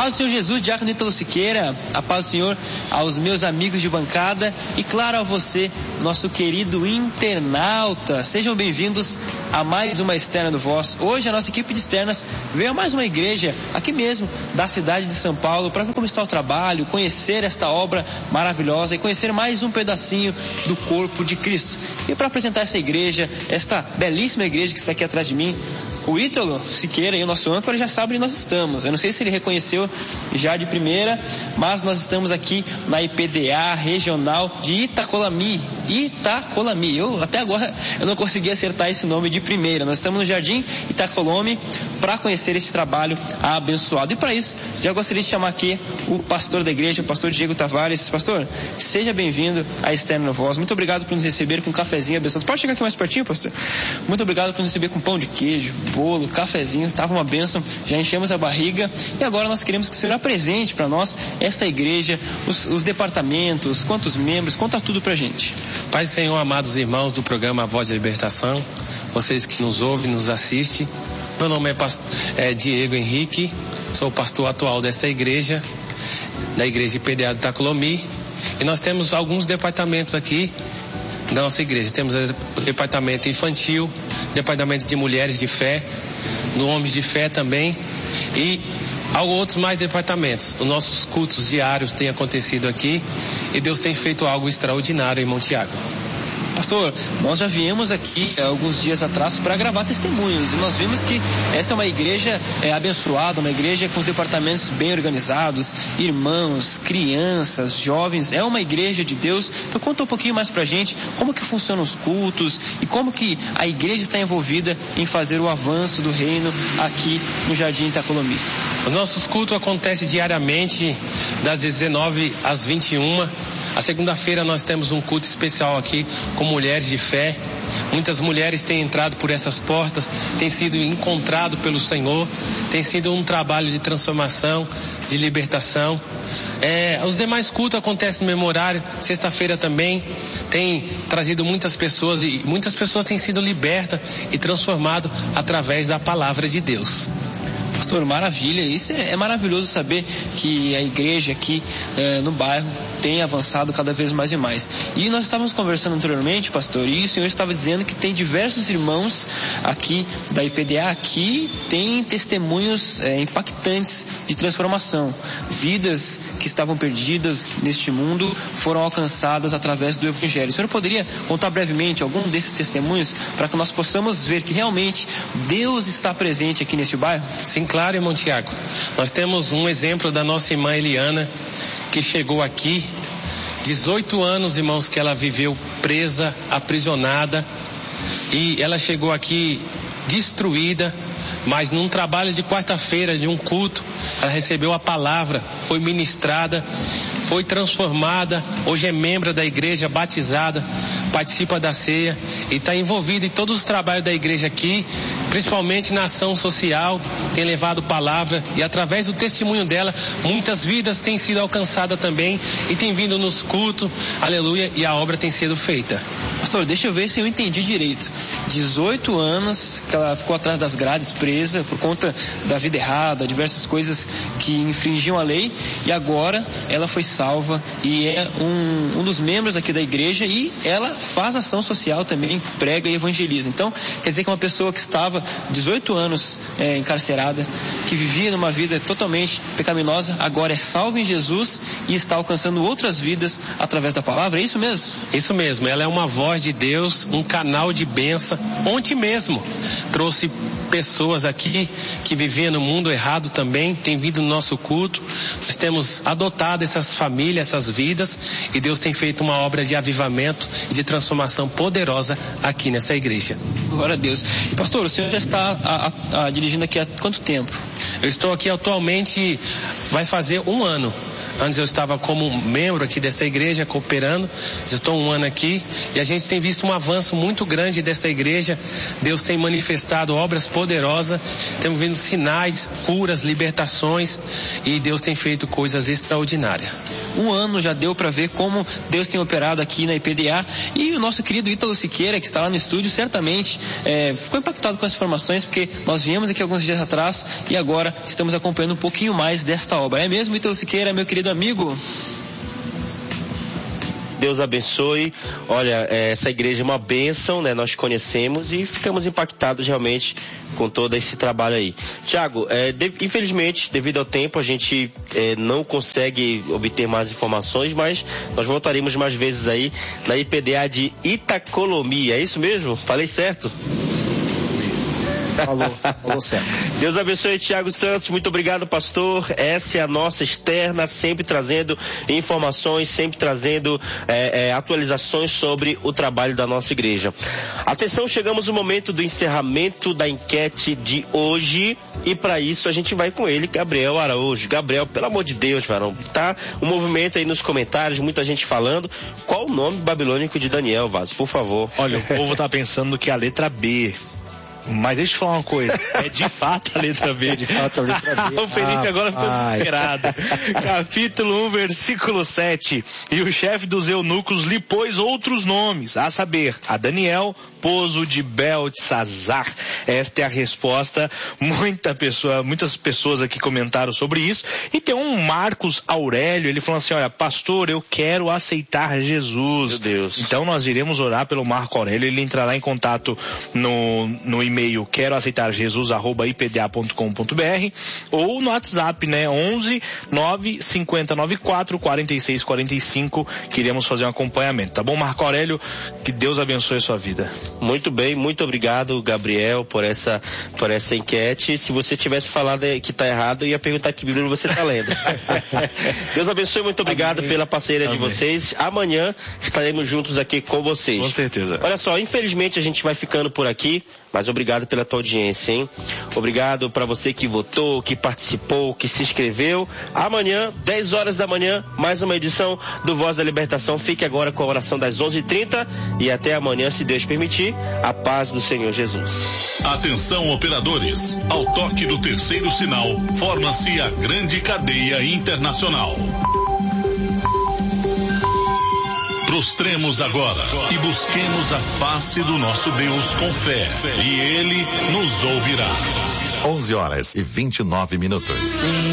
paz do Senhor Jesus, Diácono Ítalo Siqueira, a paz do Senhor aos meus amigos de bancada e claro a você, nosso querido internauta. Sejam bem-vindos a mais uma Externa do Voz. Hoje a nossa equipe de externas veio a mais uma igreja aqui mesmo da cidade de São Paulo para ver como está o trabalho, conhecer esta obra maravilhosa e conhecer mais um pedacinho do corpo de Cristo. E para apresentar essa igreja, esta belíssima igreja que está aqui atrás de mim, o Ítalo Siqueira e o nosso âncora já sabe onde nós estamos. Eu não sei se ele reconheceu já de primeira, mas nós estamos aqui na IPDA regional de Itacolami. Até agora eu não consegui acertar esse nome de primeira. Nós estamos no Jardim Itacolami para conhecer esse trabalho abençoado. E para isso, já gostaria de chamar aqui o pastor da igreja, o pastor Diego Tavares. Pastor, seja bem-vindo à Externa Voz. Muito obrigado por nos receber com um cafezinho abençoado. Pode chegar aqui mais pertinho, pastor? Muito obrigado por nos receber com pão de queijo, bolo, cafezinho. Estava uma bênção, já enchemos a barriga. E agora nós queremos que o Senhor apresente para nós esta igreja, os departamentos, quantos membros, conta tudo pra gente. Pai do Senhor, amados irmãos do programa A Voz da Libertação, vocês que nos ouvem, nos assistem, meu nome é Diego Henrique, sou o pastor atual dessa igreja, da igreja IPDA de Itacolami, e nós temos alguns departamentos aqui da nossa igreja. Temos o departamento infantil, departamento de mulheres de fé, no homens de fé também, e outros mais departamentos. Os nossos cultos diários têm acontecido aqui e Deus tem feito algo extraordinário em Monte Água. Pastor, nós já viemos aqui alguns dias atrás para gravar testemunhos e nós vimos que esta é uma igreja abençoada, uma igreja com os departamentos bem organizados, irmãos, crianças, jovens, é uma igreja de Deus. Então conta um pouquinho mais pra gente como que funcionam os cultos e como que a igreja está envolvida em fazer o avanço do reino aqui no Jardim Itacolami. Os nossos cultos acontecem diariamente das 19 às 21. A segunda-feira nós temos um culto especial aqui com mulheres de fé. Muitas mulheres têm entrado por essas portas, têm sido encontrado pelo Senhor, tem sido um trabalho de transformação, de libertação. Os demais cultos acontecem no mesmo horário. Sexta-feira também tem trazido muitas pessoas e muitas pessoas têm sido libertas e transformadas através da palavra de Deus. Pastor, maravilha, isso é maravilhoso saber que a igreja aqui no bairro tem avançado cada vez mais e mais. E nós estávamos conversando anteriormente, pastor, e o senhor estava dizendo que tem diversos irmãos aqui da IPDA que têm testemunhos impactantes de transformação. Vidas que estavam perdidas neste mundo foram alcançadas através do Evangelho. O senhor poderia contar brevemente algum desses testemunhos para que nós possamos ver que realmente Deus está presente aqui neste bairro? Sim, claro, irmão Tiago. Nós temos um exemplo da nossa irmã Eliana, que chegou aqui, 18 anos, irmãos, que ela viveu presa, aprisionada, e ela chegou aqui destruída, mas num trabalho de quarta-feira, de um culto, ela recebeu a palavra, foi ministrada, foi transformada, hoje é membro da igreja, batizada, participa da ceia e está envolvida em todos os trabalhos da igreja aqui, principalmente na ação social, tem levado palavra e através do testemunho dela, muitas vidas têm sido alcançadas também e tem vindo nos cultos, aleluia, e a obra tem sido feita. Pastor, deixa eu ver se eu entendi direito. 18 anos que ela ficou atrás das grades presa por conta da vida errada, diversas coisas que infringiam a lei, e agora ela foi salva e é um dos membros aqui da igreja e ela faz ação social também, prega e evangeliza. Então, quer dizer que uma pessoa que estava 18 anos encarcerada, que vivia numa vida totalmente pecaminosa, agora é salva em Jesus e está alcançando outras vidas através da palavra, é isso mesmo? Isso mesmo, ela é uma voz de Deus, um canal de bênção. Ontem mesmo trouxe pessoas aqui que viviam no mundo errado também, tem vindo no nosso culto. Nós temos adotado essas famílias, essas vidas, e Deus tem feito uma obra de avivamento e de transformação poderosa aqui nessa igreja. Glória a Deus. E pastor, o senhor já está dirigindo aqui há quanto tempo? Eu estou aqui atualmente, vai fazer um ano. Antes eu estava como membro aqui dessa igreja, cooperando. Já estou 1 ano aqui e a gente tem visto um avanço muito grande dessa igreja. Deus tem manifestado obras poderosas, temos vendo sinais, curas, libertações, e Deus tem feito coisas extraordinárias. 1 ano já deu para ver como Deus tem operado aqui na IPDA, e o nosso querido Ítalo Siqueira, que está lá no estúdio, certamente ficou impactado com as informações, porque nós viemos aqui alguns dias atrás e agora estamos acompanhando um pouquinho mais desta obra. É mesmo, Ítalo Siqueira, meu querido amigo? Deus abençoe. Olha, essa igreja é uma bênção, né? Nós conhecemos e ficamos impactados realmente com todo esse trabalho aí. Tiago, infelizmente, devido ao tempo, a gente não consegue obter mais informações, mas nós voltaremos mais vezes aí na IPDA de Itacolomi. É isso mesmo? Falei certo? Falou certo. Deus abençoe, Tiago Santos, muito obrigado, pastor. Essa é a nossa externa, sempre trazendo informações, sempre trazendo atualizações sobre o trabalho da nossa igreja. Atenção, chegamos no momento do encerramento da enquete de hoje, e para isso a gente vai com ele, Gabriel Araújo. Gabriel, pelo amor de Deus, varão, tá um movimento aí nos comentários, muita gente falando. Qual o nome babilônico de Daniel, Vaz, por favor? Olha, o povo tá pensando que é a letra B. Mas deixa eu falar uma coisa, é de fato a letra B. De fato a letra B. O Felipe agora ficou desesperado. Capítulo 1, versículo 7. E o chefe dos eunucos lhe pôs outros nomes, a saber, a Daniel, esposo de Beltesazar. Esta é a resposta. Muitas pessoas aqui comentaram sobre isso. E tem um Marcos Aurélio, ele falou assim: olha, pastor, eu quero aceitar Jesus. Meu Deus. Então nós iremos orar pelo Marco Aurélio. Ele entrará em contato no e-mail queroaceitarjesus@ipda.com.br ou no WhatsApp, né? 11 9 5094 46 45. Queremos fazer um acompanhamento, tá bom, Marco Aurélio? Que Deus abençoe a sua vida. Muito bem, muito obrigado, Gabriel, por essa enquete. Se você tivesse falado que está errado, eu ia perguntar que Bíblia você está lendo. Deus abençoe, muito obrigado pela parceria de vocês. Amanhã estaremos juntos aqui com vocês. Com certeza. Olha só, infelizmente a gente vai ficando por aqui, mas obrigado pela tua audiência, hein? Obrigado para você que votou, que participou, que se inscreveu. Amanhã, 10 horas da manhã, mais uma edição do Voz da Libertação. Fique agora com a oração das 11h30 e até amanhã, se Deus permitir. A paz do Senhor Jesus. Atenção, operadores. Ao toque do terceiro sinal, forma-se a grande cadeia internacional. Prostremos agora e busquemos a face do nosso Deus com fé, e Ele nos ouvirá. 11h29.